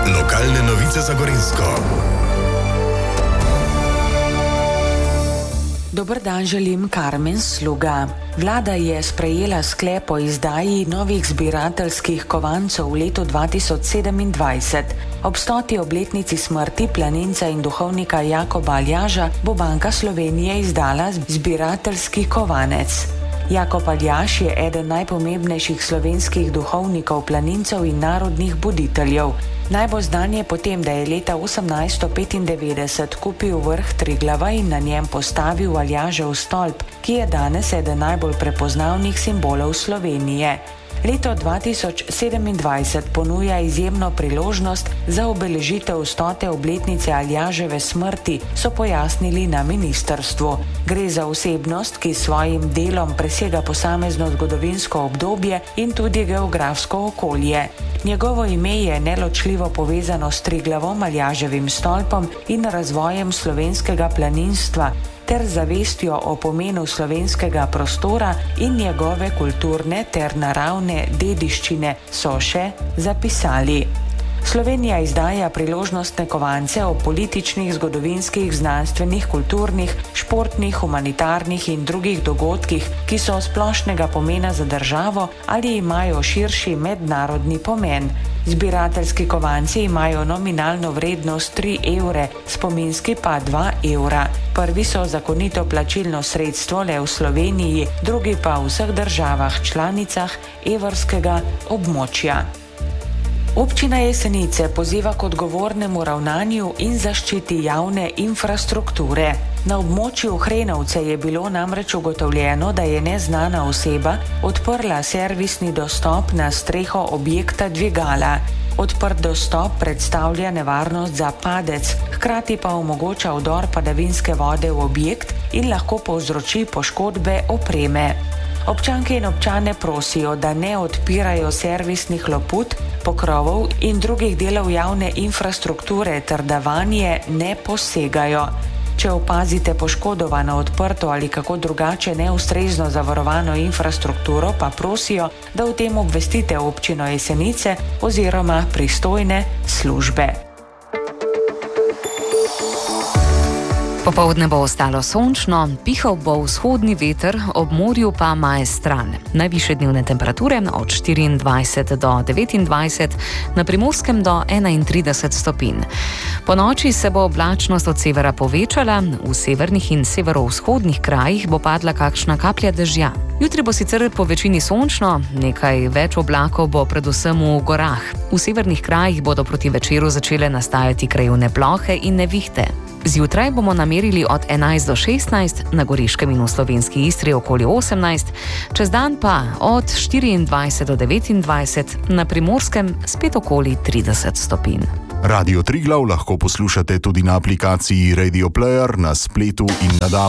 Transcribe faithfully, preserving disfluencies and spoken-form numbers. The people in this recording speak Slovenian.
Lokalne novice za Gorenjsko. Dober dan želim, Karmen Sluga. Vlada je sprejela sklep o izdaji novih zbirateljskih kovancev v letu dva tisoč sedemindvajset. Ob stoti obletnici smrti planinca in duhovnika Jakoba Aljaža bo Banka Slovenije izdala zbirateljski kovanec. Jakob Aljaž je eden najpomembnejših slovenskih duhovnikov, planincev in narodnih buditeljev. Najbolj znan je potem, da je leta osemnajststo petindevetdeset kupil vrh Triglava in na njem postavil Aljažev stolp, ki je danes eden najbolj prepoznavnih simbolov Slovenije. Leto dva tisoč sedemindvajset ponuja izjemno priložnost za obeležitev stote obletnice Aljaževe smrti, so pojasnili na ministrstvu. Gre za osebnost, ki s svojim delom presega posamezno zgodovinsko obdobje in tudi geografsko okolje. Njegovo ime je neločljivo povezano s Triglavom, Aljaževim stolpom in razvojem slovenskega planinstva ter zavestjo o pomenu slovenskega prostora in njegove kulturne ter naravne dediščine, so še zapisali. Slovenija izdaja priložnostne kovance o političnih, zgodovinskih, znanstvenih, kulturnih, športnih, humanitarnih in drugih dogodkih, ki so splošnega pomena za državo ali imajo širši mednarodni pomen. Zbirateljski kovanci imajo nominalno vrednost tri evre, spominski pa dva evra. Prvi so zakonito plačilno sredstvo le v Sloveniji, drugi pa v vseh državah članicah evrskega območja. Občina Jesenice poziva k odgovornemu ravnanju in zaščiti javne infrastrukture. Na območju Hrenovce je bilo namreč ugotovljeno, da je neznana oseba odprla servisni dostop na streho objekta dvigala. Odprt dostop predstavlja nevarnost za padec, hkrati pa omogoča vdor padavinske vode v objekt in lahko povzroči poškodbe opreme. Občanke in občane prosijo, da ne odpirajo servisnih loput, pokrovov in drugih delov javne infrastrukture ter da vanje ne posegajo. Če opazite poškodovano, odprto ali kako drugače neustrezno zavarovano infrastrukturo, pa prosijo, da o tem obvestite občino Jesenice oziroma pristojne službe. Popoldne bo ostalo sončno, pihal bo vzhodni veter, ob morju pa majstran. Najvišje dnevne temperature od štiriindvajset do devetindvajset, na Primorskem do enaintrideset stopinj. Po noči se bo oblačnost od severa povečala, v severnih in severovzhodnih krajih bo padla kakšna kaplja dežja. Jutri bo sicer po večini sončno, nekaj več oblakov bo predvsem v gorah. V severnih krajih bodo proti večeru začele nastajati krajevne plohe in nevihte. Zjutraj bomo namerili od enajst do šestnajst, na Goriškem in v slovenski Istri okoli osemnajst, čez dan pa od štiriindvajset do devetindvajset, na Primorskem spet okoli trideset stopinj. Radio Triglav lahko poslušate tudi na aplikaciji Radio Player, na spletu in na